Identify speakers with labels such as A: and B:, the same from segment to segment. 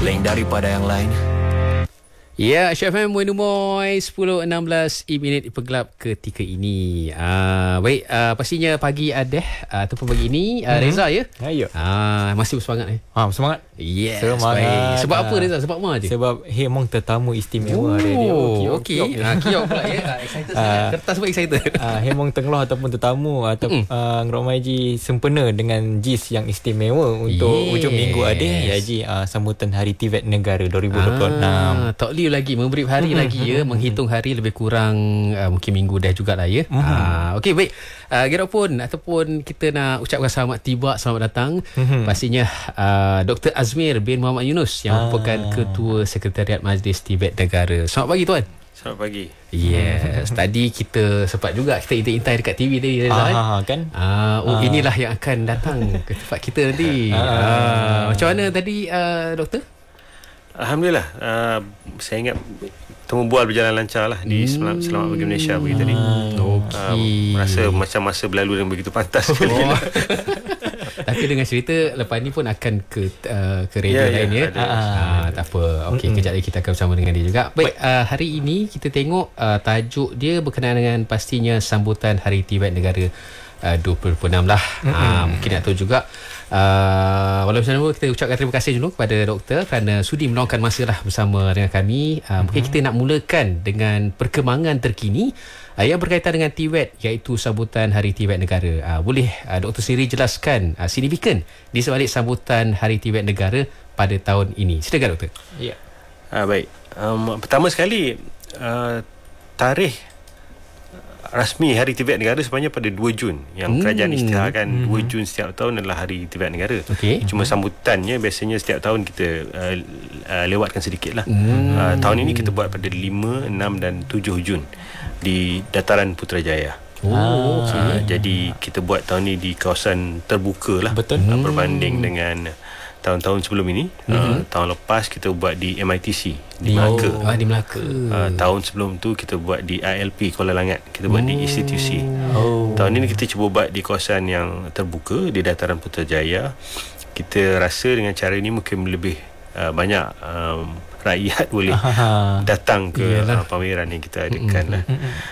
A: lain daripada yang lain.
B: Ya, SHFM Moy 10.16 minit pergelap ketika ini. Baik, pastinya pagi Adeh ataupun pagi ini Reza ya?
C: Ya.
B: Masih bersemangat
C: Semangat.
B: Yes,
C: Semangat.
B: baik. Sebab apa Reza? Sebab apa je?
C: Sebab Hemong tetamu istimewa hari ni.
B: Okey. Kiok pula ya. Excited sangat. Kertas pun excited.
C: Hemong Tengloh ataupun tetamu atau Ngrok Maji sempena dengan JIS yang istimewa untuk hujung minggu Adeh ya Ji, sambutan Hari TVET Negara 2026.
B: Tak boleh lagi memberi hari lagi ya, menghitung hari lebih kurang mungkin minggu dah jugalah ya. Okey, baik. Kira pun ataupun kita nak ucapkan selamat tiba, selamat datang. Pastinya Dr. Azmir bin Muhammad Yunus yang merupakan Ketua Sekretariat Majlis TVET Negara. Selamat pagi tuan.
D: Selamat pagi.
B: Yes, tadi kita sempat juga kita intai dekat TV tadi
C: kan.
B: Inilah yang akan datang ke tempat kita nanti. Macam mana tadi doktor?
D: Alhamdulillah, saya ingat temu bual berjalan lancar lah di Selamat Pagi Malaysia pagi tadi. Rasa macam masa berlalu yang begitu pantas sekali.
B: Tapi dengan cerita lepas ni pun akan ke radio lain ya. Tak apa. Okey, kejap lagi kita akan bersama dengan dia juga. Baik, hari ini kita tengok tajuk dia berkenaan dengan pastinya sambutan Hari TVET Negara 2026 lah. Mungkin nak tahu juga. Walaupun macam mana, kita ucapkan terima kasih dulu kepada doktor kerana sudi meluangkan masa lah bersama dengan kami. Mungkin kita nak mulakan dengan perkembangan terkini yang berkaitan dengan TVET, iaitu sambutan Hari TVET Negara. Boleh doktor sendiri jelaskan signifikan di sebalik sambutan Hari TVET Negara pada tahun ini? Silakan doktor.
D: Ya. Baik. Pertama sekali, tarikh rasmi Hari TVET Negara sebenarnya pada 2 Jun yang kerajaan isytiharkan 2 Jun setiap tahun adalah Hari TVET Negara. Cuma sambutannya biasanya setiap tahun kita lewatkan sedikit lah. Tahun ini kita buat pada 5, 6 dan 7 Jun di Dataran Putrajaya. Jadi kita buat tahun ini di kawasan terbuka lah.
C: Betul.
D: Berbanding dengan tahun-tahun sebelum ini. Tahun lepas kita buat di MITC di Melaka.
B: Di Melaka.
D: Tahun sebelum tu kita buat di ILP Kuala Langat. Kita buat di institusi. Tahun ini kita cuba buat di kawasan yang terbuka di Dataran Putrajaya. Kita rasa dengan cara ini mungkin lebih banyak rakyat boleh datang ke pameran yang kita adakan lah.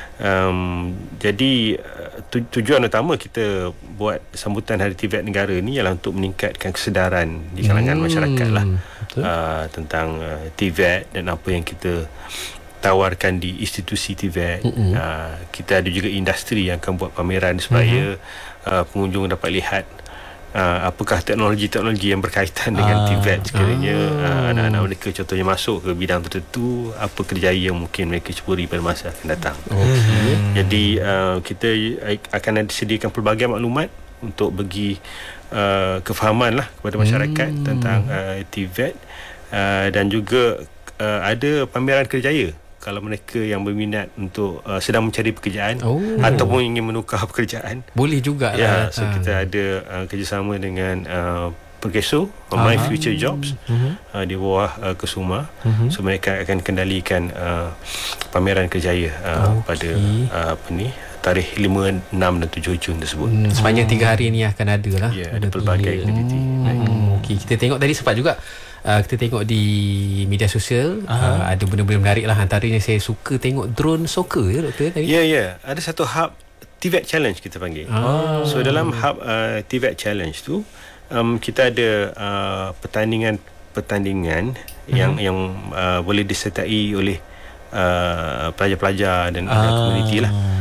D: Jadi tujuan utama kita buat sambutan Hari TVET Negara ni ialah untuk meningkatkan kesedaran di kalangan masyarakat lah tentang TVET dan apa yang kita tawarkan di institusi TVET. Kita ada juga industri yang akan buat pameran supaya pengunjung dapat lihat apakah teknologi-teknologi yang berkaitan dengan TVET sekiranya anak-anak mereka contohnya masuk ke bidang tertentu, apa kerjaya yang mungkin mereka ceburi pada masa akan datang. Jadi kita akan sediakan pelbagai maklumat untuk bagi kefahaman lah kepada masyarakat tentang TVET, dan juga ada pameran kerjaya kalau mereka yang berminat untuk sedang mencari pekerjaan ataupun ingin menukar pekerjaan,
B: boleh juga
D: ya. So kita ada kerjasama dengan Perkeso, My Future Jobs, di bawah Kesuma. So mereka akan kendalikan pameran kerjaya pada tarikh 5, 6 dan 7 Jun tersebut.
B: Sepanjang 3 hari ni akan ada lah.
D: Ya, ada pelbagai aktiviti.
B: Okey, kita tengok tadi sempat juga kita tengok di media sosial ada benda-benda menarik lah. Antaranya saya suka tengok drone soccer ya doktor tadi.
D: Ya. Ada satu hub TVET Challenge kita panggil. So dalam hub TVET Challenge tu kita ada pertandingan yang boleh disertai oleh pelajar-pelajar dan komuniti lah.